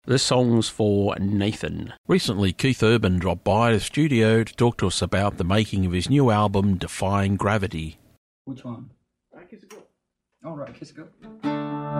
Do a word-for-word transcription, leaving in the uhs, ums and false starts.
This song's for Nathan. Recently, Keith Urban dropped by the studio to talk to us about the making of his new album, Defying Gravity. Which one? I Kiss a Girl. All right, Kiss a Girl.